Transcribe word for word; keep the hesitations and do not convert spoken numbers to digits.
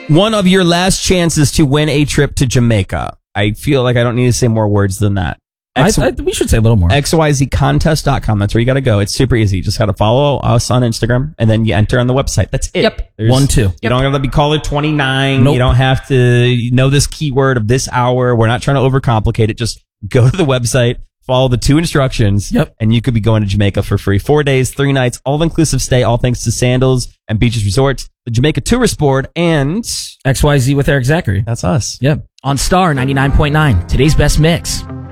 one of your last chances to win a trip to Jamaica. I feel like I don't need to say more words than that. X- I, I, we should say a little more. X Y Z contest dot com. That's where you got to go. It's super easy. You just got to follow us on Instagram, and then you enter on the website. That's it. Yep. There's, One, two. You Yep. don't have to be caller twenty-nine. Nope. You don't have to know this keyword of this hour. We're not trying to overcomplicate it. Just go to the website, follow the two instructions, Yep. and you could be going to Jamaica for free. Four days, three nights, all-inclusive stay, all thanks to Sandals and Beaches Resorts, the Jamaica Tourist Board, and X Y Z with Eric Zachary. that's us. Yep. On Star ninety-nine point nine, today's best mix.